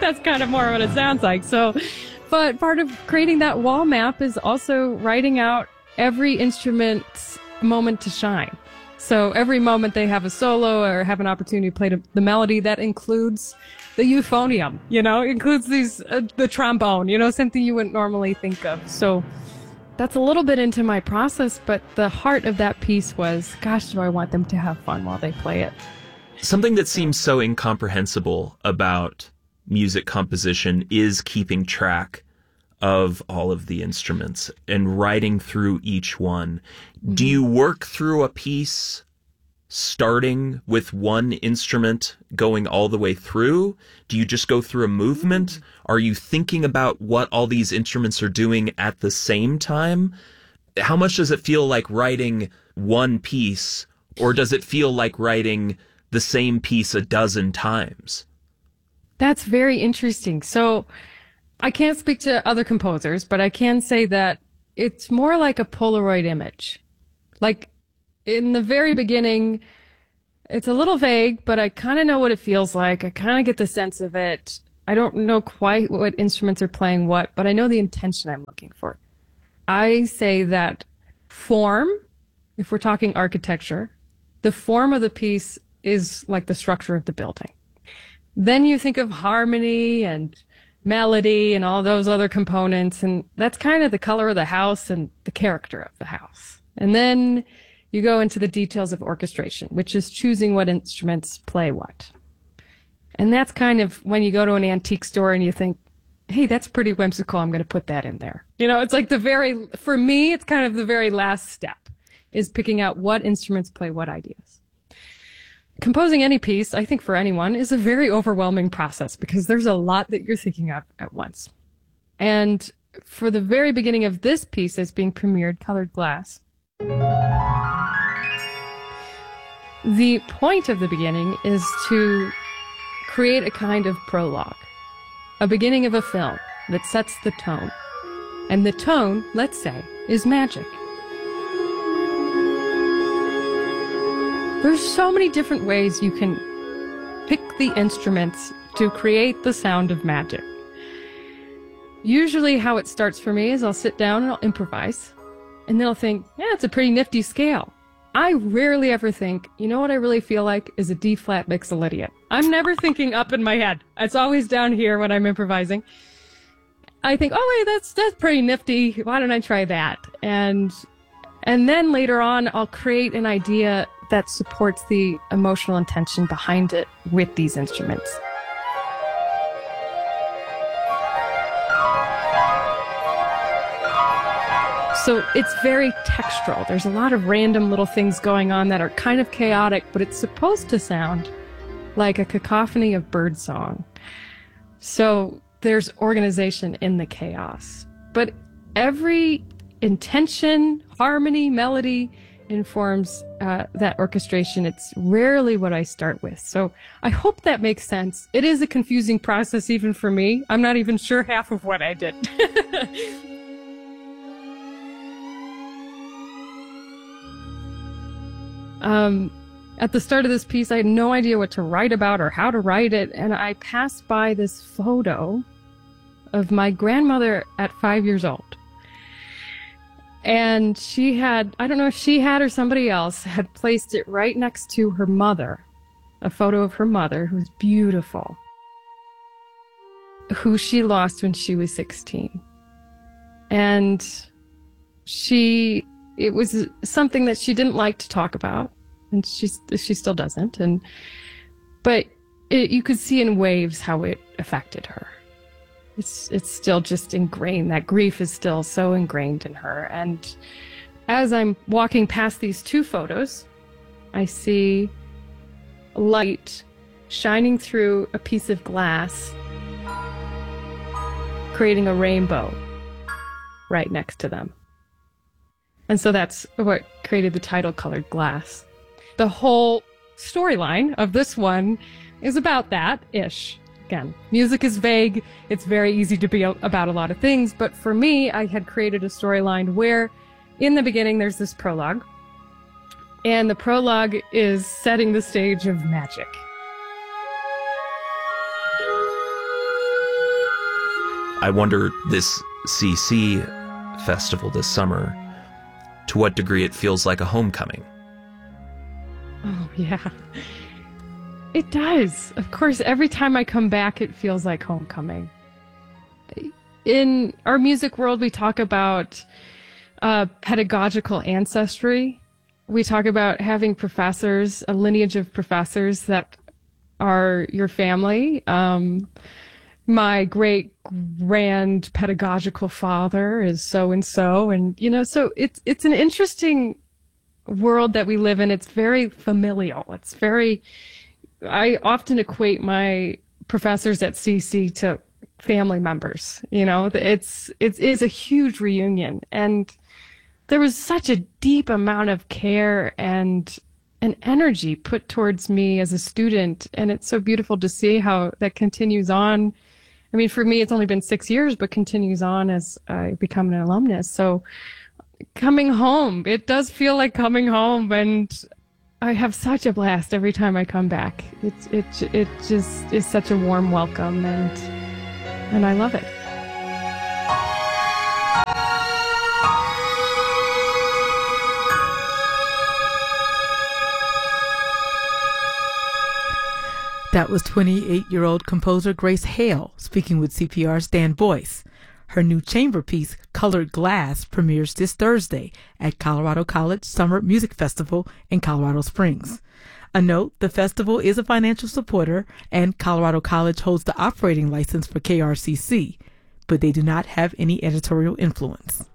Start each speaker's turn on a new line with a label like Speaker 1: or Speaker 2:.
Speaker 1: That's kind of more what it sounds like. So, but part of creating that wall map is also writing out every instrument's moment to shine. So every moment they have a solo or have an opportunity to play the melody, that includes the euphonium, includes the trombone, something you wouldn't normally think of. So that's a little bit into my process, but the heart of that piece was, gosh, do I want them to have fun while they play it?
Speaker 2: Something that seems so incomprehensible about music composition is keeping track of all of the instruments and writing through each one. Mm-hmm. Do you work through a piece starting with one instrument going all the way through? Do you just go through a movement? Are you thinking about what all these instruments are doing at the same time? How much does it feel like writing one piece, or does it feel like writing the same piece a dozen times?
Speaker 1: That's very interesting. So I can't speak to other composers, but I can say that it's more like a Polaroid image. Like in the very beginning, it's a little vague, but I kind of know what it feels like. I kind of get the sense of it. I don't know quite what instruments are playing what, but I know the intention I'm looking for. I say that form, if we're talking architecture, the form of the piece is like the structure of the building. Then you think of harmony and melody and all those other components, and that's kind of the color of the house and the character of the house. And then you go into the details of orchestration, which is choosing what instruments play what. And that's kind of when you go to an antique store and you think, hey, that's pretty whimsical, I'm going to put that in there. It's like for me, it's kind of the very last step, is picking out what instruments play what ideas. Composing any piece, I think for anyone, is a very overwhelming process because there's a lot that you're thinking of at once. And for the very beginning of this piece that's being premiered, Colored Glass, the point of the beginning is to create a kind of prologue, a beginning of a film that sets the tone. And the tone, let's say, is magic. There's so many different ways you can pick the instruments to create the sound of magic. Usually how it starts for me is I'll sit down and I'll improvise, and then I'll think, yeah, it's a pretty nifty scale. I rarely ever think, what I really feel like is a D-flat mixolydian. I'm never thinking up in my head. It's always down here when I'm improvising. I think, oh, wait, that's pretty nifty. Why don't I try that? And then later on, I'll create an idea that supports the emotional intention behind it with these instruments. So it's very textural. There's a lot of random little things going on that are kind of chaotic, but it's supposed to sound like a cacophony of birdsong. So there's organization in the chaos. But every intention, harmony, melody informs that orchestration. It's rarely what I start with. So I hope that makes sense. It is a confusing process even for me. I'm not even sure half of what I did. At the start of this piece, I had no idea what to write about or how to write it, and I passed by this photo of my grandmother at 5 years old. And she had, I don't know if she had or somebody else, had placed it right next to her mother, a photo of her mother, who was beautiful, who she lost when she was 16. And it was something that she didn't like to talk about, and she still doesn't. But you could see in waves how it affected her. It's still just ingrained. That grief is still so ingrained in her. And as I'm walking past these two photos, I see light shining through a piece of glass, creating a rainbow right next to them. And so that's what created the title Colored Glass. The whole storyline of this one is about that-ish. Again, music is vague. It's very easy to be about a lot of things. But for me, I had created a storyline where in the beginning there's this prologue. And the prologue is setting the stage of magic.
Speaker 2: I wonder, this CC festival this summer, to what degree it feels like a homecoming.
Speaker 1: Oh, yeah. It does. Of course, every time I come back, it feels like homecoming. In our music world, we talk about pedagogical ancestry. We talk about having professors, a lineage of professors that are your family. My great grand pedagogical father is so and so, and so it's an interesting world that we live in. It's very familial. I often equate my professors at CC to family members. It is a huge reunion, and there was such a deep amount of care and energy put towards me as a student, and it's so beautiful to see how that continues on. I mean, for me, it's only been 6 years, but continues on as I become an alumnus. So coming home, it does feel like coming home, and I have such a blast every time I come back. It just is such a warm welcome, and I love it.
Speaker 3: That was 28-year-old composer Grace Hale speaking with CPR's Dan Boyce. Her new chamber piece, Colored Glass, premieres this Thursday at Colorado College Summer Music Festival in Colorado Springs. A note, the festival is a financial supporter, and Colorado College holds the operating license for KRCC, but they do not have any editorial influence.